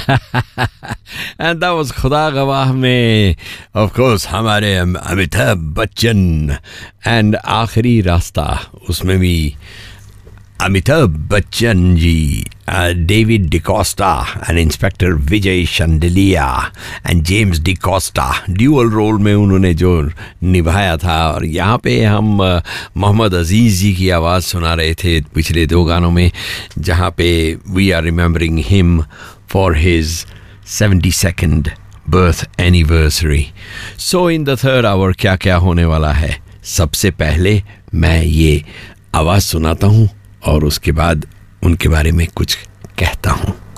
And that was खुदा गवाह में of course हमारे अमिताभ बच्चन, and आखिरी रास्ता उसमें भी Amitabh Bachchan ji, David D'Costa and inspector Vijay शंडलिया and James D'Costa, dual role में उन्होंने जो निभाया था। और यहाँ पे हम मोहम्मद अजीज़ जी की आवाज़ सुना रहे थे पिछले दो गानों में, जहाँ पे we are remembering him for his 72nd birth anniversary. So in the third hour क्या क्या होने वाला है, सबसे पहले मैं ये आवाज़ सुनाता हूँ और उसके बाद उनके बारे में कुछ कहता हूँ।